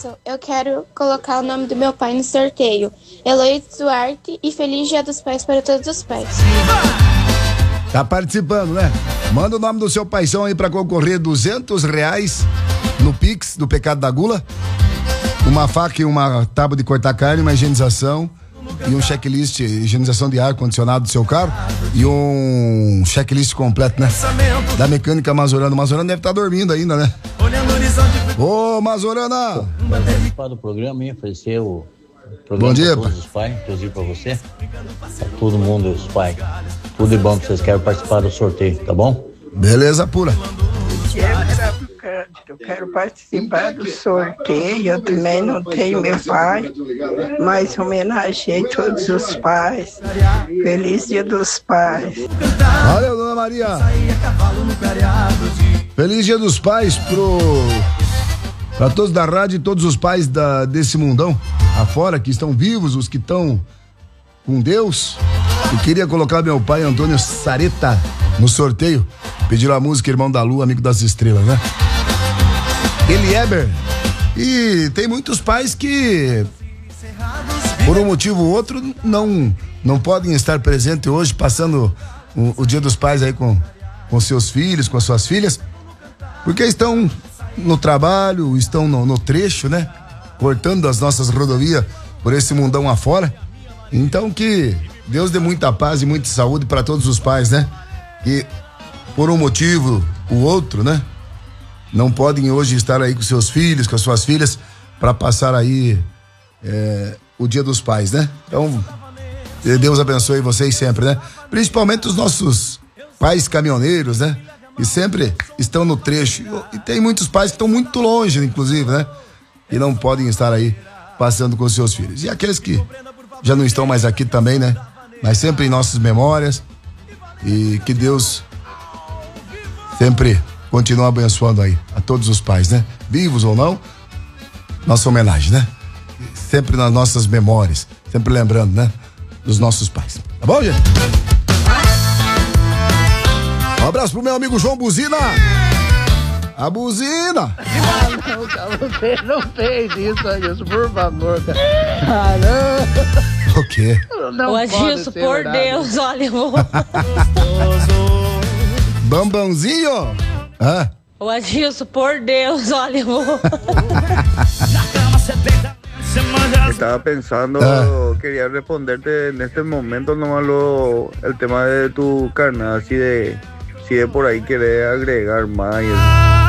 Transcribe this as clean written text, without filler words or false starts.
isso, eu quero colocar o nome do meu pai no sorteio. Heloísa Duarte, e feliz Dia dos Pais para todos os pais. Tá participando, né? Manda o nome do seu paizão aí pra concorrer R$200 no Pix do Pecado da Gula. Uma faca e uma tábua de cortar carne, uma higienização e um checklist, higienização de ar-condicionado do seu carro e um checklist completo, né? Da Mecânica Mazorana. O Mazorana deve estar dormindo ainda, né? Ô, Mazorana! Vai participar do programa e oferecer o programa. Bom dia, para todos os pais, inclusive para você, para todo mundo, os pais. Tudo de bom que vocês querem participar do sorteio, tá bom? Beleza pura. Eu quero participar do sorteio. Eu também não tenho meu pai, mas homenageei todos os pais. Feliz Dia dos Pais. Valeu, dona Maria. Feliz Dia dos Pais pra todos da rádio e todos os pais desse mundão afora, que estão vivos, os que estão com Deus. Eu queria colocar meu pai Antônio Sareta no sorteio. Pediram a música Irmão da Lua, Amigo das Estrelas, né? Elieber. E tem muitos pais que, por um motivo ou outro, não podem estar presentes hoje, passando o Dia dos Pais aí com seus filhos, com as suas filhas, porque estão no trabalho, estão no trecho, né? Cortando as nossas rodovias por esse mundão afora. Então que Deus dê muita paz e muita saúde para todos os pais, né? Que por um motivo ou outro, né? Não podem hoje estar aí com seus filhos, com as suas filhas, para passar aí o Dia dos Pais, né? Então, Deus abençoe vocês sempre, né? Principalmente os nossos pais caminhoneiros, né? Que sempre estão no trecho. E tem muitos pais que estão muito longe, inclusive, né? E não podem estar aí passando com seus filhos. E aqueles que já não estão mais aqui também, né? Mas sempre em nossas memórias. E que Deus sempre continue abençoando aí a todos os pais, né? Vivos ou não, nossa homenagem, né? Sempre nas nossas memórias, sempre lembrando, né? Dos nossos pais. Tá bom, gente? Um abraço pro meu amigo João Buzina. A buzina! Não fez isso, Adilson, por favor, cara. Caramba! O quê? O Adilson, por Deus, olha. Bambãozinho? Hã? O Adilson, por Deus, olha. Estaba pensando, quería responderte en este momento nomás el tema de tu carnal, si de por ahí querés agregar más y eso.